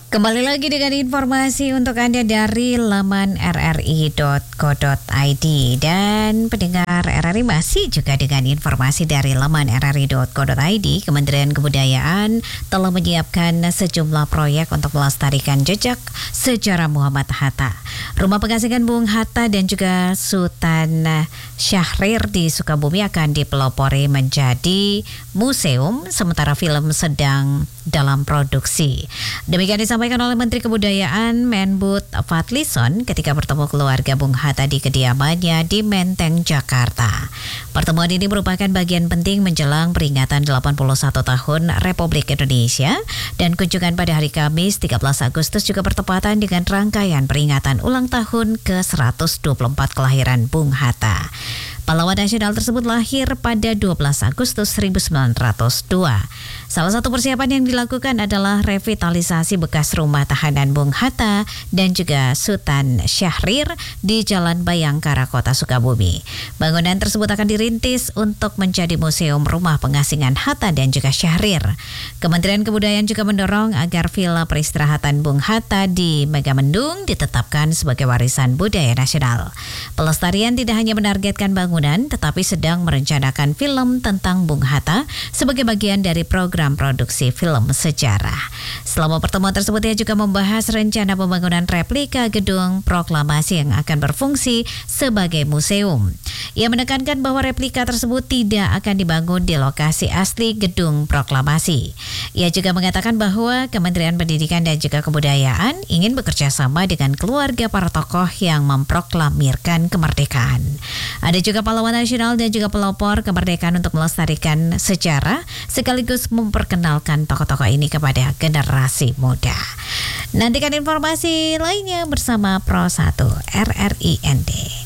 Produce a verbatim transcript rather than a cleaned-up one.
Kembali lagi dengan informasi untuk Anda dari laman r r i dot co dot i d, dan pendengar R R I masih juga dengan informasi dari laman r r i dot co dot i d. Kementerian Kebudayaan telah menyiapkan sejumlah proyek untuk melestarikan jejak sejarah Muhammad Hatta. Rumah pengasingan Bung Hatta dan juga Sultan Syahrir di Sukabumi akan dipelopori menjadi museum, sementara film sedang dalam produksi. Demikian disampaikan oleh Menteri Kebudayaan Menbud Fadlizon ketika bertemu keluarga Bung Hatta di kediamannya di Menteng, Jakarta. Pertemuan ini merupakan bagian penting menjelang peringatan delapan puluh satu tahun Republik Indonesia, dan kunjungan pada hari Kamis tiga belas Agustus juga bertepatan dengan rangkaian peringatan ulang tahun ke seratus dua puluh empat kelahiran Bung Hatta. Pahlawan nasional tersebut lahir pada dua belas Agustus seribu sembilan ratus dua. Salah satu persiapan yang dilakukan adalah revitalisasi bekas rumah tahanan Bung Hatta dan juga Sultan Syahrir di Jalan Bayangkara, Kota Sukabumi. Bangunan tersebut akan dirintis untuk menjadi museum rumah pengasingan Hatta dan juga Syahrir. Kementerian Kebudayaan juga mendorong agar villa peristirahatan Bung Hatta di Megamendung ditetapkan sebagai warisan budaya nasional. Pelestarian tidak hanya menargetkan bangunan, tetapi sedang merencanakan film tentang Bung Hatta sebagai bagian dari program produksi film sejarah. Selama pertemuan tersebut, ia juga membahas rencana pembangunan replika gedung proklamasi yang akan berfungsi sebagai museum. Ia menekankan bahwa replika tersebut tidak akan dibangun di lokasi asli gedung proklamasi. Ia juga mengatakan bahwa Kementerian Pendidikan dan juga Kebudayaan ingin bekerja sama dengan keluarga para tokoh yang memproklamirkan kemerdekaan. Ada juga pahlawan nasional dan juga pelopor kemerdekaan untuk melestarikan sejarah sekaligus memperkenalkan tokoh-tokoh ini kepada generasi muda. Nantikan informasi lainnya bersama Pro satu R R I N D.